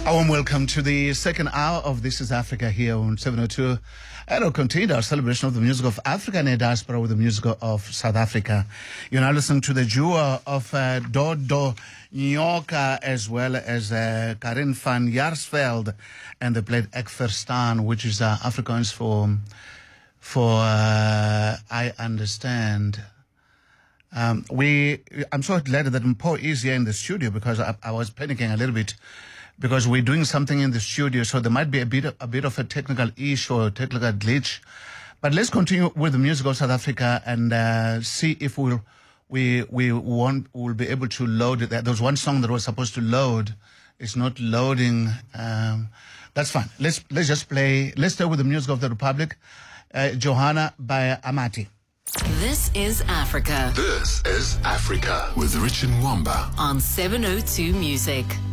A warm welcome to the second hour of This is Africa here on 702. And we'll continue our celebration of the music of Africa and diaspora with the music of South Africa. You're now listening to the duo of Dodo Nyoka as well as Karin van Jaarsveld, and they played Ek Verstaan, which is Afrikaans for I understand. I'm so glad that Mpo is here in the studio because I was panicking a little bit because we're doing something in the studio, so there might be a bit of a technical issue or technical glitch. But let's continue with the music of South Africa and see if we'll be able to load it. There was one song that was supposed to load. It's not loading. That's fine. Let's just play. Let's start with the music of the Republic. Johanna by Amati. This is Africa. This is Africa with Richard Mwamba on 702 Music.